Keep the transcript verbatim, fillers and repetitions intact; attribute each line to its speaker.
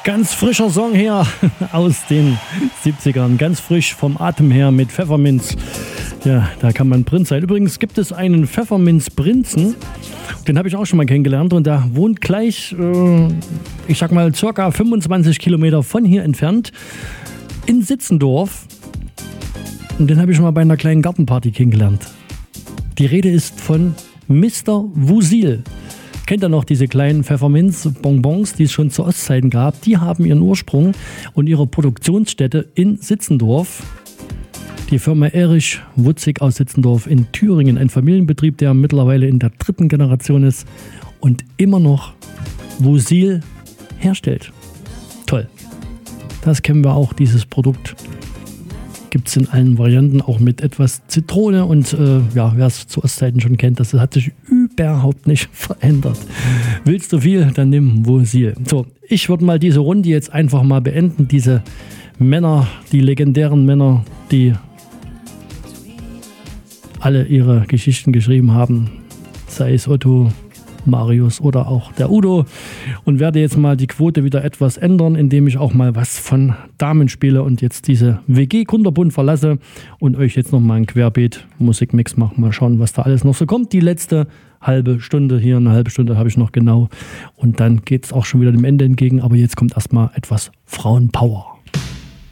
Speaker 1: Ganz frischer Song her aus den siebzigern, ganz frisch vom Atem her mit Pfefferminz. Ja, da kann man Prinz sein. Übrigens gibt es einen Pfefferminz-Prinzen, den habe ich auch schon mal kennengelernt und der wohnt gleich, äh, ich sag mal, circa fünfundzwanzig Kilometer von hier entfernt in Sitzendorf. Und den habe ich schon mal bei einer kleinen Gartenparty kennengelernt. Die Rede ist von Mister Wusil. Kennt ihr noch diese kleinen Pfefferminz-Bonbons, die es schon zu Ostzeiten gab? Die haben ihren Ursprung und ihre Produktionsstätte in Sitzendorf. Die Firma Erich Wutzig aus Sitzendorf in Thüringen, ein Familienbetrieb, der mittlerweile in der dritten Generation ist und immer noch Wusil herstellt. Toll. Das kennen wir auch, dieses Produkt. Gibt es in allen Varianten, auch mit etwas Zitrone und äh, ja, wer es zu Ostzeiten schon kennt, das hat sich überhaupt nicht verändert. Willst du viel, dann nimm Wusil. So, ich würde mal diese Runde jetzt einfach mal beenden. Diese Männer, die legendären Männer, die alle ihre Geschichten geschrieben haben, sei es Otto, Marius oder auch der Udo, und werde jetzt mal die Quote wieder etwas ändern, indem ich auch mal was von Damen spiele und jetzt diese W G-Kunterbund verlasse und euch jetzt nochmal einen Querbeet-Musikmix mache. Mal schauen, was da alles noch so kommt. Die letzte halbe Stunde hier, eine halbe Stunde habe ich noch genau und dann geht es auch schon wieder dem Ende entgegen, aber jetzt kommt erstmal etwas Frauenpower.